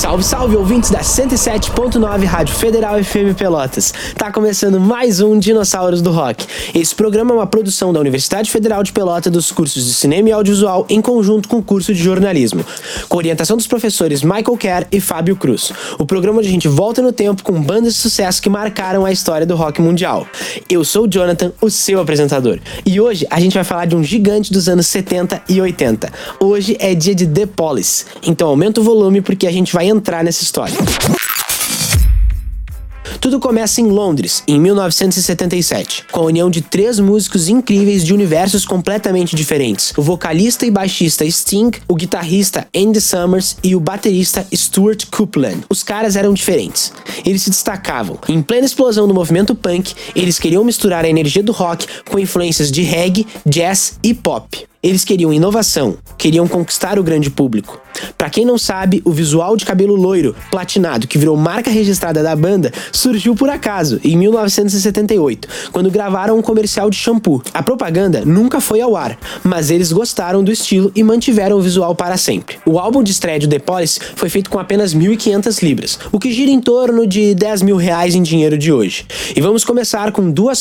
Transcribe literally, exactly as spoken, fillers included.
Salve, salve, ouvintes da cento e sete ponto nove Rádio Federal F M Pelotas. Tá começando mais um Dinossauros do Rock. Esse programa é uma produção da Universidade Federal de Pelotas dos cursos de Cinema e Audiovisual em conjunto com o curso de Jornalismo, com orientação dos professores Michael Kerr e Fábio Cruz. O programa onde a gente volta no tempo com bandas de sucesso que marcaram a história do rock mundial. Eu sou o Jonathan, o seu apresentador. E hoje a gente vai falar de um gigante dos anos setenta e oitenta. Hoje é dia de The Police, então aumenta o volume porque a gente vai entrar nessa história. Tudo começa em Londres, em mil novecentos e setenta e sete, com a união de três músicos incríveis de universos completamente diferentes: o vocalista e baixista Sting, o guitarrista Andy Summers e o baterista Stuart Copeland. Os caras eram diferentes. Eles se destacavam. Em plena explosão do movimento punk, eles queriam misturar a energia do rock com influências de reggae, jazz e pop. Eles queriam inovação, queriam conquistar o grande público. Pra quem não sabe, o visual de cabelo loiro, platinado, que virou marca registrada da banda, surgiu por acaso, em mil novecentos e setenta e oito, quando gravaram um comercial de shampoo. A propaganda nunca foi ao ar, mas eles gostaram do estilo e mantiveram o visual para sempre. O álbum de estreia de The Police foi feito com apenas mil e quinhentas libras, o que gira em torno de dez mil reais em dinheiro de hoje. E vamos começar com duas